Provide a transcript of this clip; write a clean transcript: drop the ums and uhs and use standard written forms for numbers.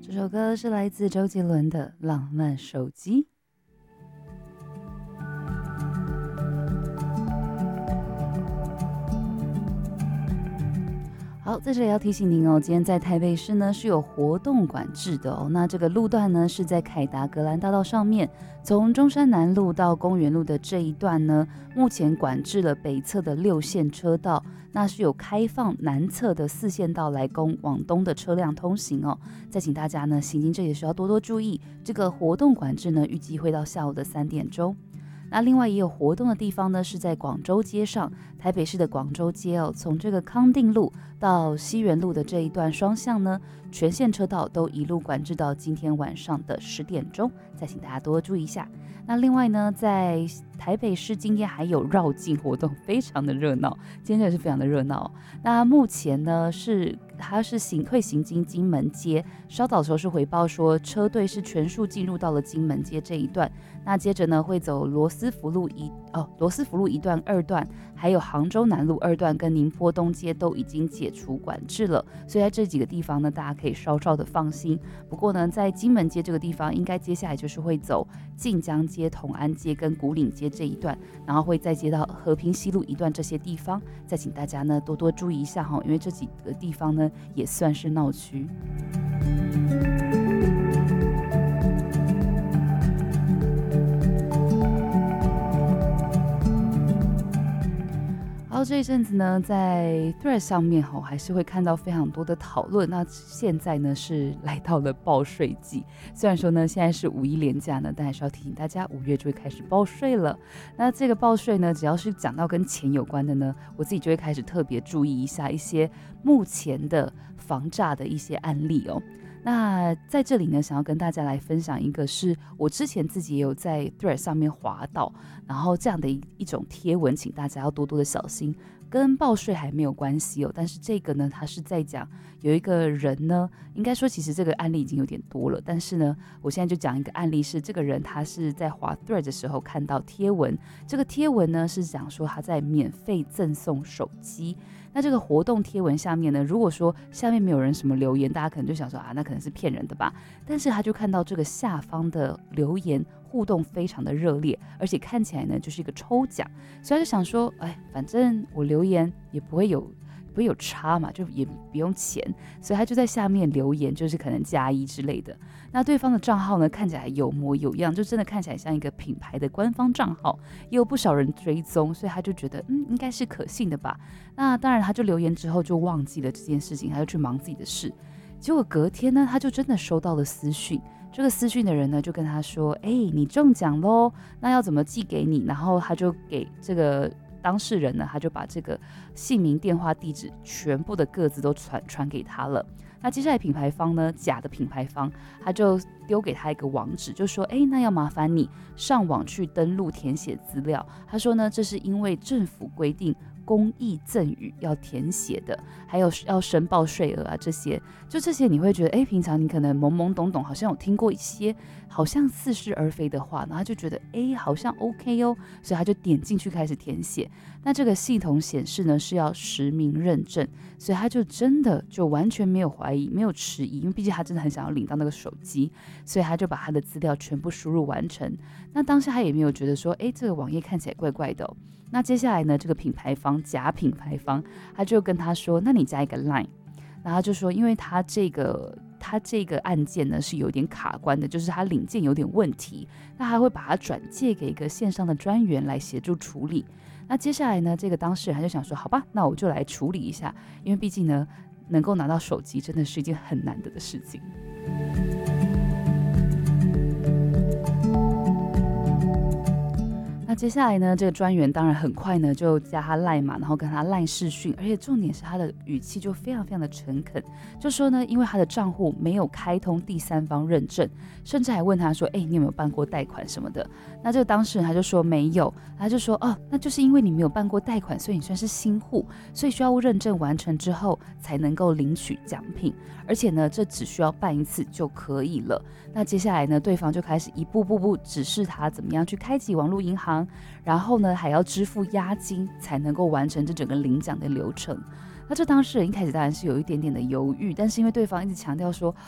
这首歌是来自周杰伦的《浪漫手机》。好，在这里要提醒您哦，今天在台北市呢是有活动管制的哦。那这个路段呢是在凯达格兰大道上面，从中山南路到公园路的这一段呢，目前管制了北侧的6线车道，那是有开放南侧的4线道来供往东的车辆通行哦。再请大家呢行经这里需要多多注意，这个活动管制呢预计会到下午的3点钟。那另外也有活动的地方呢，是在广州街上，台北市的广州街哦，从这个康定路到西园路的这一段双向呢，全线车道都一路管制到今天晚上的10点钟，再请大家多注意一下。那另外呢，在台北市今天还有绕境活动，非常的热闹，今天真的是非常的热闹。那目前呢它是会行经金门街，稍早的时候是回报说车队是全数进入到了金门街这一段，那接着呢会走罗斯福路1段、2段，还有杭州南路2段跟宁波东街都已经解除管制了，所以在这几个地方呢，大家可以稍稍的放心。不过呢，在金门街这个地方，应该接下来就是会走晋江街、同安街跟古岭街这一段，然后会再接到和平西路1段这些地方，再请大家呢多多注意一下哈，因为这几个地方呢也算是闹区。然后这一阵子呢，在 Threads 上面还是会看到非常多的讨论。那现在呢是来到了报税季，虽然说呢现在是5一连假呢，但还是要提醒大家，5月就会开始报税了。那这个报税呢，只要是讲到跟钱有关的呢，我自己就会开始特别注意一下一些目前的防诈的一些案例哦。那在这里呢，想要跟大家来分享一个是我之前自己也有在 Threads 上面滑到，然后这样的一种贴文，请大家要多多的小心，跟报税还没有关系哦。但是这个呢，它是在讲有一个人呢，应该说其实这个案例已经有点多了，但是呢，我现在就讲一个案例，是这个人他是在滑 Threads 的时候看到贴文，这个贴文呢是讲说他在免费赠送手机。那这个活动贴文下面呢，如果说下面没有人什么留言，大家可能就想说那可能是骗人的吧。但是他就看到这个下方的留言互动非常的热烈，而且看起来呢就是一个抽奖，所以他就想说，反正我留言也不会有差嘛，就也不用钱，所以他就在下面留言，就是可能+1之类的。那对方的账号呢，看起来有模有样，就真的看起来像一个品牌的官方账号，也有不少人追踪，所以他就觉得应该是可信的吧。那当然他就留言之后就忘记了这件事情，他就去忙自己的事。结果隔天呢，他就真的收到了私讯，这个私讯的人呢就跟他说，你中奖咯，那要怎么寄给你？然后他就给这个当事人呢，他就把这个姓名、电话、地址全部的个资都传给他了。那接下来品牌方呢，假的品牌方，他就丢给他一个网址，就说那要麻烦你上网去登录填写资料。他说呢，这是因为政府规定公益赠与要填写的，还有要申报税额啊，这些你会觉得平常你可能懵懵懂懂，好像有听过一些好像似是而非的话，然后他就觉得好像 OK 哦，所以他就点进去开始填写。那这个系统显示呢是要实名认证，所以他就真的就完全没有怀疑，没有迟疑，因为毕竟他真的很想要领到那个手机，所以他就把他的资料全部输入完成。那当下他也没有觉得说这个网页看起来怪怪的哦。那接下来呢，这个假品牌方他就跟他说，那你加一个 Line， 然后就说因为他这个案件呢是有点卡关的，就是他领件有点问题，那还会把它转借给一个线上的专员来协助处理。那接下来呢，这个当事人他就想说，好吧，那我就来处理一下，因为毕竟呢能够拿到手机真的是一件很难得的事情。那接下来呢，这个专员当然很快呢就加他 LINE 嘛，然后跟他 LINE 视讯，而且重点是他的语气就非常非常的诚恳，就说呢，因为他的账户没有开通第三方认证，甚至还问他说，你有没有办过贷款什么的？那这个当事人他就说没有，他就说那就是因为你没有办过贷款，所以你算是新户，所以需要认证完成之后才能够领取奖品，而且呢，这只需要办一次就可以了。那接下来呢，对方就开始一步步指示他怎么样去开启网络银行，然后呢还要支付押金才能够完成这整个领奖的流程。那这当事人一开始当然是有一点点的犹豫，但是因为对方一直强调说